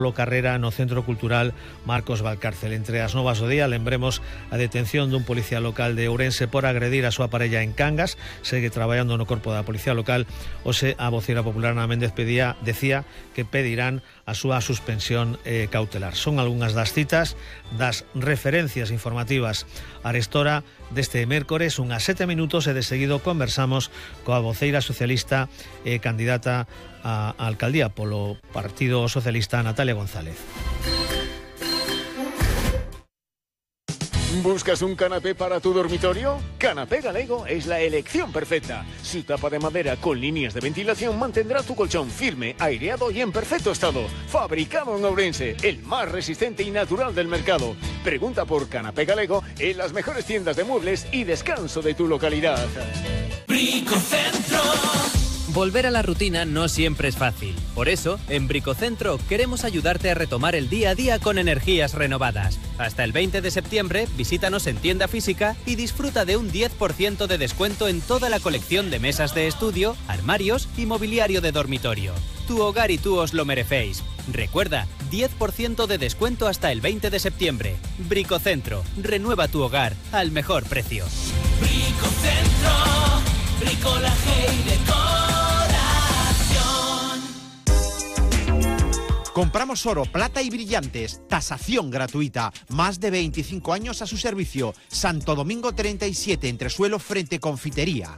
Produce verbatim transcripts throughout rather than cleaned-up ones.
Carrera no Centro Cultural Marcos Valcárcel. Entre as novas do día, lembremos a detención dun policía local de Ourense por agredir a súa parella en Cangas. Segue traballando no corpo da Policía Local. Hoxe a voceira popular Ana Méndez pedía, decía que pedirán a súa suspensión eh, cautelar. Son algunhas das citas das referencias informativas arestora deste mércores, unhas sete minutos, e de seguido conversamos coa voceira socialista e eh, candidata a alcaldía polo Partido Socialista, Natalia González. ¿Buscas un canapé para tu dormitorio? Canapé Galego es la elección perfecta. Su tapa de madera con líneas de ventilación mantendrá tu colchón firme, aireado y en perfecto estado. Fabricado en Ourense, el más resistente y natural del mercado. Pregunta por Canapé Galego en las mejores tiendas de muebles y descanso de tu localidad. Bricocentro. Volver a la rutina no siempre es fácil. Por eso, en Bricocentro queremos ayudarte a retomar el día a día con energías renovadas. Hasta el veinte de septiembre, visítanos en tienda física y disfruta de un diez por ciento de descuento en toda la colección de mesas de estudio, armarios y mobiliario de dormitorio. Tu hogar y tú os lo merecéis. Recuerda, diez por ciento de descuento hasta el veinte de septiembre. Bricocentro, renueva tu hogar al mejor precio. Bricocentro, bricolaje y decoración. Compramos oro, plata y brillantes. Tasación gratuita. Más de veinticinco años a su servicio. Santo Domingo treinta y siete, entresuelo frente Confitería.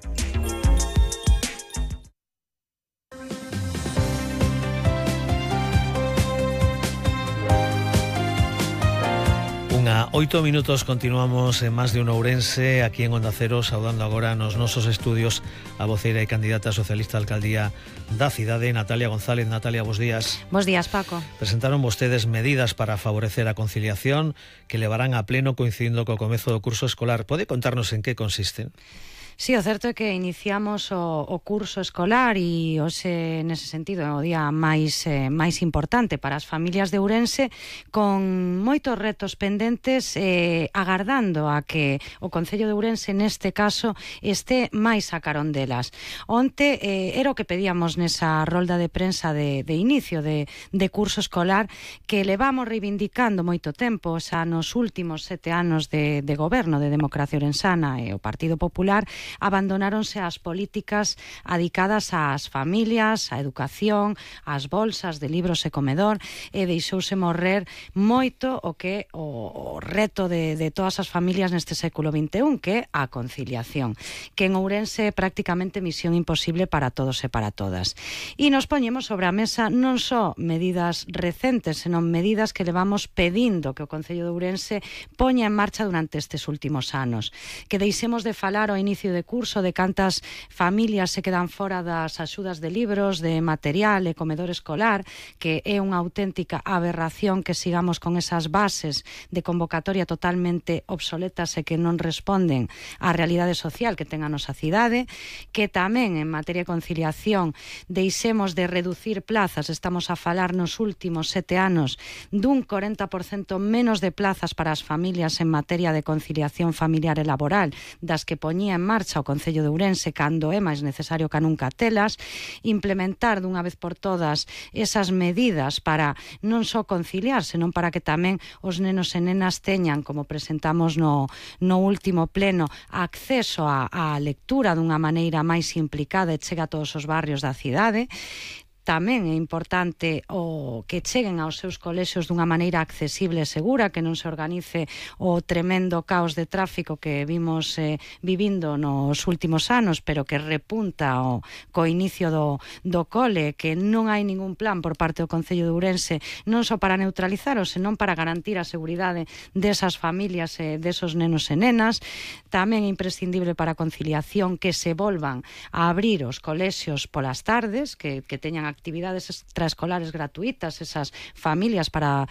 A oito minutos continuamos en Más de un Ourense, aquí en Onda Cero, saudando agora nos nosos estudios a voceira e candidata socialista a alcaldía da cidade, Natalia González. Natalia, bos días. Bos días, Paco. Presentaron vostedes medidas para favorecer a conciliación que levarán a pleno coincidindo co comezo do curso escolar. Pode contarnos en que consisten? Sí, o certo é que iniciamos o, o curso escolar e hoxe, nese sentido, é o día máis, eh, máis importante para as familias de Ourense, con moitos retos pendentes, eh, agardando a que o Concello de Ourense, neste caso, este máis a carón delas. Onte eh, era o que pedíamos nesa rolda de prensa de, de inicio de, de curso escolar, que levamos reivindicando moito tempo, xa nos últimos sete anos de, de goberno de Democracia Ourensana e o Partido Popular, abandonáronse as políticas adicadas ás familias, á educación, ás bolsas de libros e comedor, e deixouse morrer moito o que o, o reto de, de todas as familias neste século vinte e un, que é a conciliación, que en Ourense é prácticamente misión imposible para todos e para todas. E nos poñemos sobre a mesa non só medidas recentes, senón medidas que levamos pedindo que o Concello de Ourense poña en marcha durante estes últimos anos, que deixemos de falar ao inicio de curso de cantas familias se quedan fora das axudas de libros, de material e comedor escolar, que é unha auténtica aberración que sigamos con esas bases de convocatoria totalmente obsoletas e que non responden á realidade social que ten a nosa cidade, que tamén en materia de conciliación deixemos de reducir plazas. Estamos a falar nos últimos sete anos dun corenta por cento menos de plazas para as familias en materia de conciliación familiar e laboral das que poñía en marcha o Concello de Ourense cando é máis necesario que nunca telas, implementar dunha vez por todas esas medidas para non só conciliar, senón para que tamén os nenos e nenas teñan, como presentamos no, no último pleno, acceso á, á lectura dunha maneira máis implicada e chega a todos os barrios da cidade. Tamén é importante o que cheguen aos seus colexios dunha maneira accesible e segura, que non se organice o tremendo caos de tráfico que vimos eh, vivindo nos últimos anos, pero que repunta o, co inicio do, do cole, que non hai ningún plan por parte do Concello de Ourense, non só para neutralizar, senón para garantir a seguridade desas familias e desos nenos e nenas. Tamén é imprescindible para a conciliación que se volvan a abrir os colexios polas tardes, que, que teñan actividades extraescolares gratuitas, esas familias para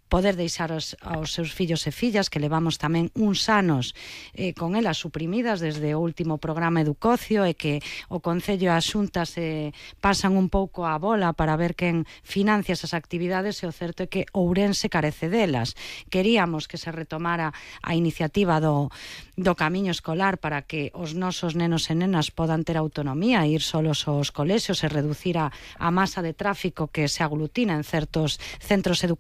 poder deixar os, aos seus fillos e fillas, que levamos tamén uns anos eh, con elas suprimidas desde o último programa Educocio, e que o Concello e a Xunta se pasan un pouco a bola para ver quen financia esas actividades, e o certo é que Ourense carece delas. Queríamos que se retomara a iniciativa do, do camiño escolar para que os nosos nenos e nenas podan ter autonomía, ir solos aos colexios e reducir a, a masa de tráfico que se aglutina en certos centros educativos